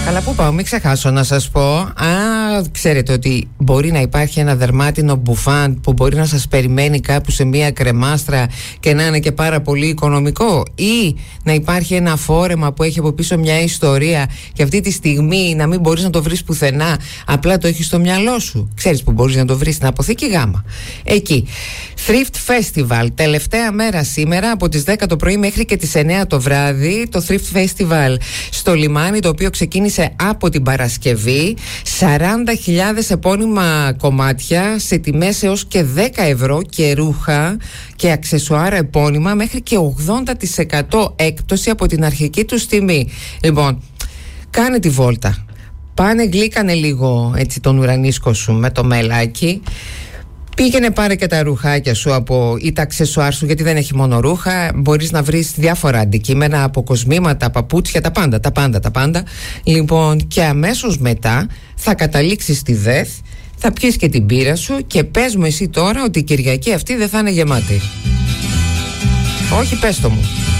Αλλά πού πάω, μην ξεχάσω να σας πω. Ξέρετε ότι μπορεί να υπάρχει ένα δερμάτινο μπουφάν που μπορεί να σας περιμένει κάπου σε μια κρεμάστρα και να είναι και πάρα πολύ οικονομικό, ή να υπάρχει ένα φόρεμα που έχει από πίσω μια ιστορία και αυτή τη στιγμή να μην μπορείς να το βρεις πουθενά, απλά το έχεις στο μυαλό σου. Ξέρεις που μπορείς να το βρεις? Στην αποθήκη Γάμα. Εκεί. Thrift Festival, τελευταία μέρα σήμερα από τις 10 το πρωί μέχρι και τις 9 το βράδυ. Το Thrift Festival στο λιμάνι, το οποίο ξεκίνησε από την Παρασκευή. 40.000 επώνυμα κομμάτια σε τιμές έως και 10 ευρώ και ρούχα και αξεσουάρα επώνυμα μέχρι και 80% έκπτωση από την αρχική του τιμή. Λοιπόν, κάνε τη βόλτα. Πάνε γλύκανε λίγο έτσι τον ουρανίσκο σου με το μελάκι. Πήγαινε πάρε και τα ρουχάκια σου ή τα αξεσουάρ σου, γιατί δεν έχει μόνο ρούχα. Μπορείς να βρεις διάφορα αντικείμενα, από κοσμήματα, παπούτσια, τα πάντα. Λοιπόν, και αμέσως μετά θα καταλήξεις στη ΔΕΘ, θα πιεις και την πύρα σου και πες μου εσύ τώρα ότι η Κυριακή αυτή δεν θα είναι γεμάτη. Όχι, πες το μου.